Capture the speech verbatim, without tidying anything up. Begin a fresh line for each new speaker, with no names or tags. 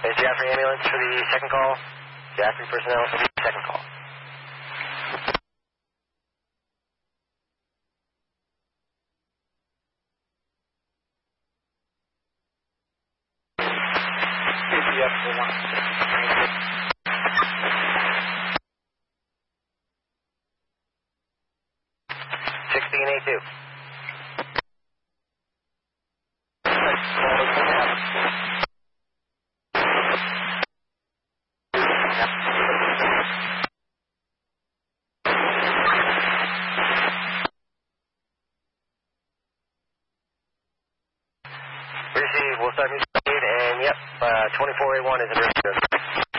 Is Jaffrey ambulance for the second call? Jaffrey personnel for the second call.
C P S for one.
sixteen eight two. Receive, we'll start new speed, and yep, uh, twenty-four A one is in reserve.